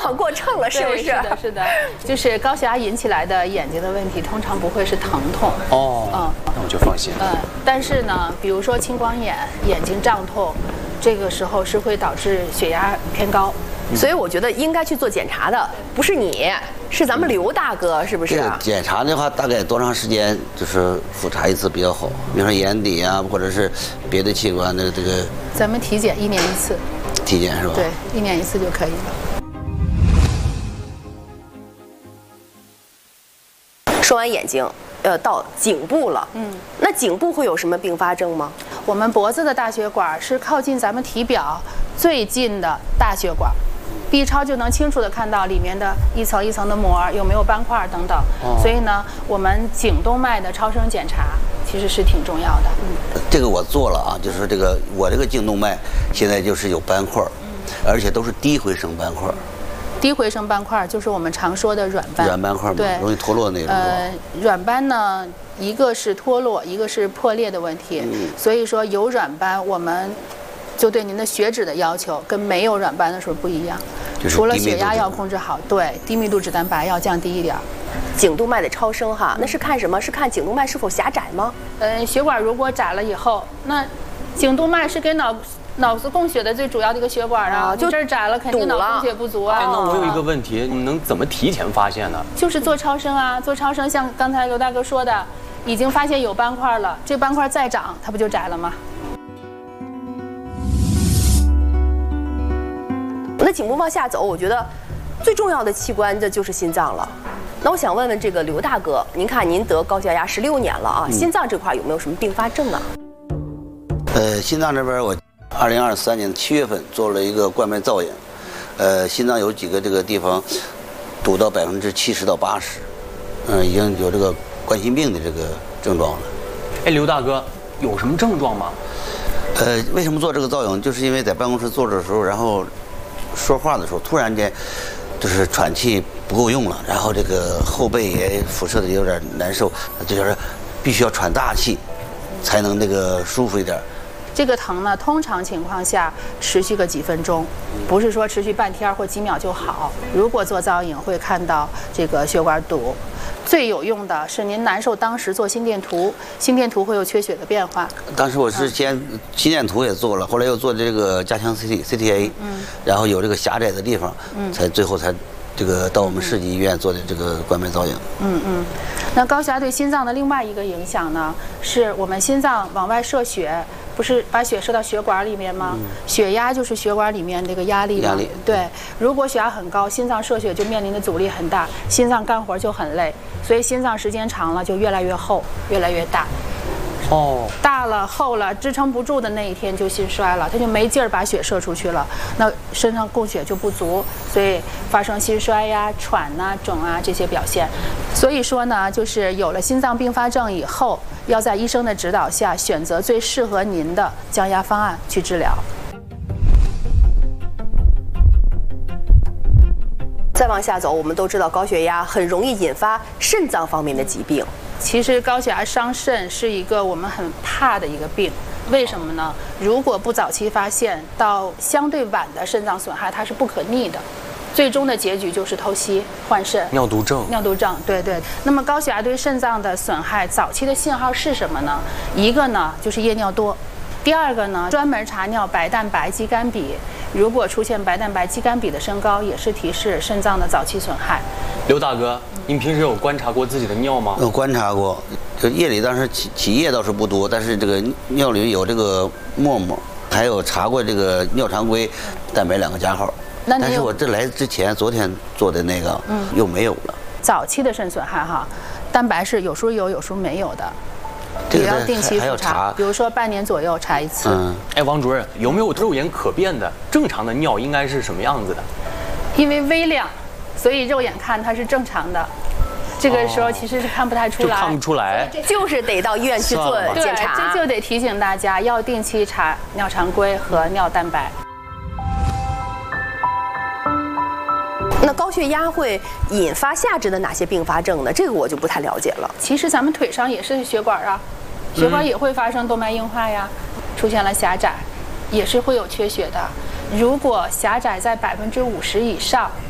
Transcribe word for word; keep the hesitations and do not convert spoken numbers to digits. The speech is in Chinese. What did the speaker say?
往过秤了，是不是？ 是的，是的，就是高血压引起来的眼睛的问题，通常不会是疼痛。 哦， 嗯， 那我就放心。 嗯，但是呢，比如说青光眼、眼睛胀痛，这个时候是会导致血压偏高。 所以我觉得应该去做检查的不是你，是咱们刘大哥，是不是？ 这个检查的话，大概多长时间就是复查一次比较好？比如说眼底啊，或者是别的器官的这个。 咱们体检一年一次。 体检是吧？ 对，一年一次就可以了。 说完眼睛，呃，到颈部了。嗯，那颈部会有什么并发症吗？ 我们脖子的大血管是靠近咱们体表最近的大血管。B 超就能清楚地看到里面的一层一层的膜有没有斑块等等，哦、所以呢，我们颈动脉的超声检查其实是挺重要的。 嗯，这个我做了啊，就是这个我这个颈动脉现在就是有斑块，嗯、而且都是低回声斑块。 低回声斑块就是我们常说的软斑。 软斑块嘛，对，容易脱落那种。 呃，软斑呢，一个是脱落，一个是破裂的问题。嗯、所以说有软斑，我们就对您的血脂的要求跟没有软斑的时候不一样。除了血压要控制好，对，低密度脂蛋白要降低一点。 颈动脉的超声哈，那是看什么？是看颈动脉是否狭窄吗？ 嗯，血管如果窄了以后，那颈动脉是给脑脑子供血的最主要的一个血管啊，就这儿窄了，肯定脑供血不足啊。 哎，那我有一个问题，你能怎么提前发现呢？ 就是做超声啊，做超声，像刚才刘大哥说的，已经发现有斑块了，这斑块再长，它不就窄了吗？ 那颈部往下走，我觉得最重要的器官这就是心脏了。那我想问问这个刘大哥，您看您得高血压十六年了啊，嗯、心脏这块有没有什么并发症啊？ 呃，心脏这边我二零二三年七月份做了一个冠脉造影，呃，心脏有几个这个地方堵到百分之七十到八十，嗯，已经有这个冠心病的这个症状了。 哎，刘大哥，有什么症状吗？ 呃，为什么做这个造影？就是因为在办公室坐着的时候，然后说话的时候，突然间就是喘气不够用了，然后这个后背也辐射的有点难受，就是必须要喘大气才能那个舒服一点。 这个疼呢，通常情况下持续个几分钟，不是说持续半天或几秒就好。如果做造影会看到这个血管堵，最有用的是您难受当时做心电图，心电图会有缺血的变化。 当时我是先心电图也做了，后来又做这个加强 C T C T A， 嗯，然后有这个狭窄的地方，嗯，才最后才这个到我们市级医院做的这个冠脉造影。 嗯嗯，那高血压对心脏的另外一个影响呢，是我们心脏往外射血。不是把血射到血管里面吗？嗯、血压就是血管里面这个压力。 压力对，如果血压很高，心脏射血就面临的阻力很大，心脏干活就很累，所以心脏时间长了就越来越厚，越来越大。 哦， 大了厚了，支撑不住的那一天就心衰了，它就没劲儿把血射出去了，那身上供血就不足，所以发生心衰呀、喘呐、肿啊这些表现。所以说呢，就是有了心脏并发症以后，要在医生的指导下选择最适合您的降压方案去治疗。 再往下走，我们都知道高血压很容易引发肾脏方面的疾病。 其实高血压伤肾是一个我们很怕的一个病，为什么呢？如果不早期发现，到相对晚的肾脏损害，它是不可逆的，最终的结局就是透析换肾。 尿毒症。 尿毒症，对对。那么高血压对肾脏的损害，早期的信号是什么呢？一个呢就是夜尿多，第二个呢专门查尿白蛋白肌酐比，如果出现白蛋白肌酐比的升高，也是提示肾脏的早期损害。 刘大哥，您平时有观察过自己的尿吗？ 有观察过，就夜里当时起起夜倒是不多，但是这个尿里有这个沫沫，还有查过这个尿常规、蛋白两个加号。但是我这来之前昨天做的那个，嗯，又没有了。 早期的肾损害哈，蛋白是有时候有，有时候没有的。也要定期复查，比如说半年左右查一次。 嗯，哎，王主任，有没有肉眼可辨的正常的尿应该是什么样子的？ 因为微量，所以肉眼看它是正常的。这个时候其实是看不太出来， 就看不出来， 就是得到医院去做检查。 对，这就得提醒大家要定期查尿常规和尿蛋白。 那高血压会引发下肢的哪些并发症呢？这个我就不太了解了。 其实咱们腿上也是血管啊，血管也会发生动脉硬化呀，出现了狭窄，也是会有缺血的。如果狭窄在百分之五十以上，